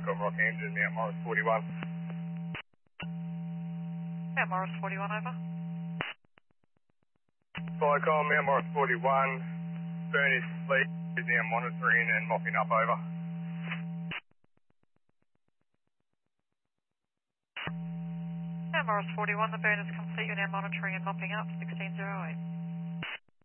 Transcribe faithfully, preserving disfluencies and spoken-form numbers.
Vicom Rockhampton, Mount Morris forty-one. Mount Morris forty-one, over. Vicom, Mount Morris forty-one. Burn is complete. Is now monitoring and mopping up, over. Mount Morris forty-one, the burn is complete. You're now monitoring and mopping up. sixteen oh eight.